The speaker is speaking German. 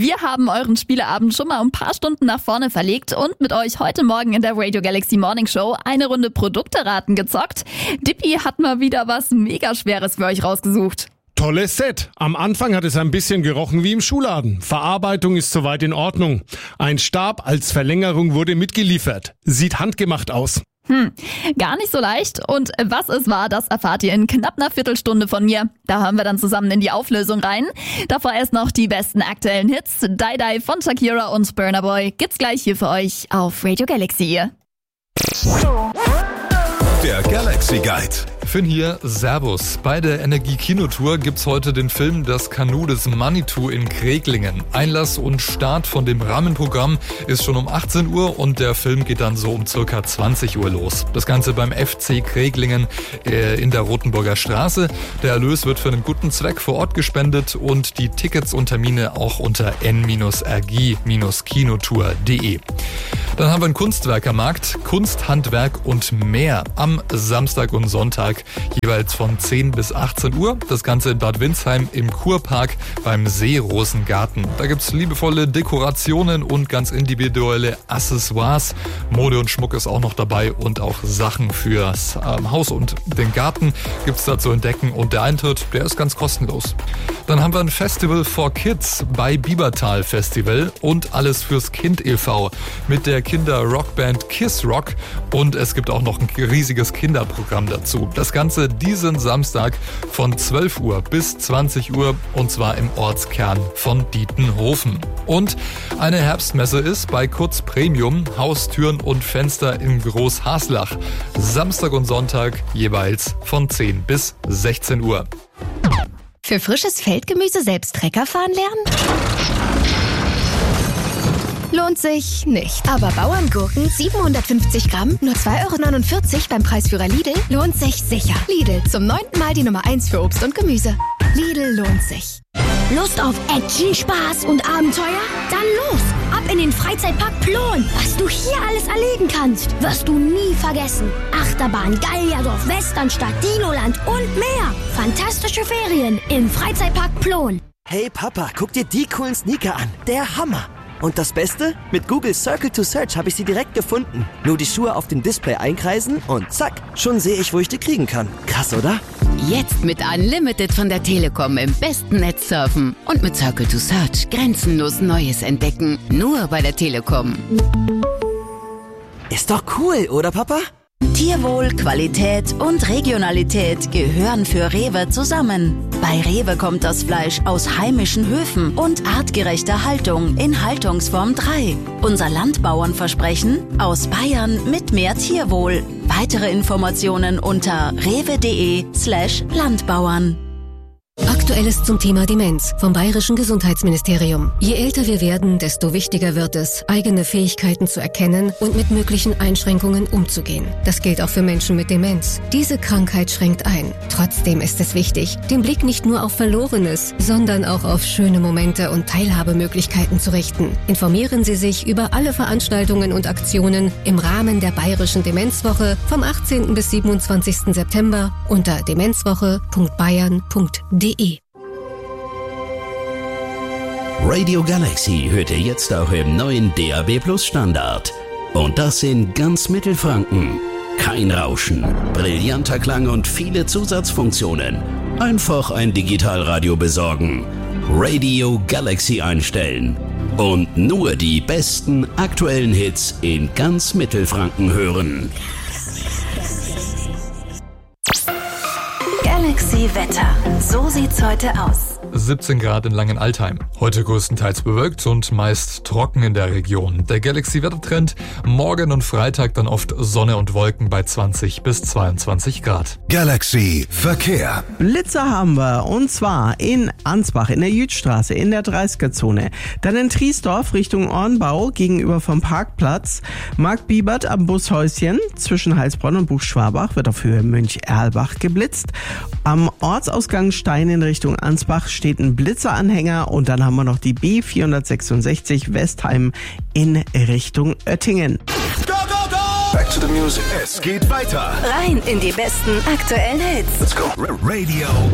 Wir haben euren Spieleabend schon mal ein paar Stunden nach vorne verlegt und mit euch heute Morgen in der Radio Galaxy Morning Show eine Runde Produkte-Raten gezockt. Dippy hat mal wieder was mega Schweres für euch rausgesucht. Tolles Set. Am Anfang hat es ein bisschen gerochen wie im Schuhladen. Verarbeitung ist soweit in Ordnung. Ein Stab als Verlängerung wurde mitgeliefert. Sieht handgemacht aus. Gar nicht so leicht. Und was es war, das erfahrt ihr in knapp einer Viertelstunde von mir. Da hören wir dann zusammen in die Auflösung rein. Davor erst noch die besten aktuellen Hits. Die Die von Shakira und Burna Boy gibt's gleich hier für euch auf Radio Galaxy. Der Galaxy Guide. Finn hier, Servus. Bei der Energie-Kinotour gibt's heute den Film Das Kanu des Manitou in Kreglingen. Einlass und Start von dem Rahmenprogramm ist schon um 18 Uhr und der Film geht dann so um circa 20 Uhr los. Das Ganze beim FC Kreglingen in der Rotenburger Straße. Der Erlös wird für einen guten Zweck vor Ort gespendet und die Tickets und Termine auch unter n-rg-kinotour.de. Dann haben wir einen Kunstwerkermarkt, Kunst, Handwerk und mehr am Samstag und Sonntag, jeweils von 10 bis 18 Uhr. Das Ganze in Bad Windsheim im Kurpark beim Seerosengarten. Da gibt's liebevolle Dekorationen und ganz individuelle Accessoires. Mode und Schmuck ist auch noch dabei und auch Sachen fürs Haus und den Garten gibt's da zu entdecken. Und der Eintritt, der ist ganz kostenlos. Dann haben wir ein Festival for Kids bei Biebertal Festival und alles fürs Kind e.V. mit der Kinder-Rockband Kiss Rock und es gibt auch noch ein riesiges Kinderprogramm dazu. Das Ganze diesen Samstag von 12 Uhr bis 20 Uhr und zwar im Ortskern von Dietenhofen. Und eine Herbstmesse ist bei Kurz Premium, Haustüren und Fenster in Großhaslach. Samstag und Sonntag jeweils von 10 bis 16 Uhr. Für frisches Feldgemüse selbst Trecker fahren lernen? Lohnt sich nicht. Aber Bauerngurken 750 Gramm, nur 2,49 € beim Preisführer Lidl, lohnt sich sicher. Lidl, zum 9. Mal die Nummer 1 für Obst und Gemüse. Lidl lohnt sich. Lust auf Action, Spaß und Abenteuer? Dann los! Ab in den Freizeitpark Plon. Was du hier alles erleben kannst, wirst du nie vergessen. Achterbahn, Gallierdorf, Westernstadt, Dinoland und mehr. Fantastische Ferien im Freizeitpark Plon. Hey Papa, guck dir die coolen Sneaker an. Der Hammer. Und das Beste? Mit Google Circle to Search habe ich sie direkt gefunden. Nur die Schuhe auf dem Display einkreisen und zack, schon sehe ich, wo ich die kriegen kann. Krass, oder? Jetzt mit Unlimited von der Telekom im besten Netz surfen und mit Circle to Search grenzenlos Neues entdecken. Nur bei der Telekom. Ist doch cool, oder Papa? Tierwohl, Qualität und Regionalität gehören für Rewe zusammen. Bei Rewe kommt das Fleisch aus heimischen Höfen und artgerechter Haltung in Haltungsform 3. Unser Landbauernversprechen aus Bayern mit mehr Tierwohl. Weitere Informationen unter rewe.de/Landbauern. Aktuelles zum Thema Demenz vom Bayerischen Gesundheitsministerium. Je älter wir werden, desto wichtiger wird es, eigene Fähigkeiten zu erkennen und mit möglichen Einschränkungen umzugehen. Das gilt auch für Menschen mit Demenz. Diese Krankheit schränkt ein. Trotzdem ist es wichtig, den Blick nicht nur auf Verlorenes, sondern auch auf schöne Momente und Teilhabemöglichkeiten zu richten. Informieren Sie sich über alle Veranstaltungen und Aktionen im Rahmen der Bayerischen Demenzwoche vom 18. bis 27. September unter demenzwoche.bayern.de. Radio Galaxy hört ihr jetzt auch im neuen DAB+ Standard. Und das in ganz Mittelfranken. Kein Rauschen, brillanter Klang und viele Zusatzfunktionen. Einfach ein Digitalradio besorgen. Radio Galaxy einstellen. Und nur die besten aktuellen Hits in ganz Mittelfranken hören. Galaxy Wetter. So sieht's heute aus. 17 Grad in Langenaltheim. Heute größtenteils bewölkt und meist trocken in der Region. Der Galaxy-Wettertrend, morgen und Freitag dann oft Sonne und Wolken bei 20 bis 22 Grad. Galaxy Verkehr. Blitzer haben wir und zwar in Ansbach, in der Jütstraße, in der 30er-Zone. Dann in Triesdorf Richtung Ornbau gegenüber vom Parkplatz. Mark Biebert am Bushäuschen zwischen Heilsbronn und Buchschwabach wird auf Höhe Münch-Erlbach geblitzt. Am Ortsausgang Stein in Richtung Ansbach steht ein Blitzeranhänger und dann haben wir noch die B466 Westheim in Richtung Oettingen. Go, go, go! Back to the music. Es geht weiter. Rein in die besten aktuellen Hits. Let's go. Radio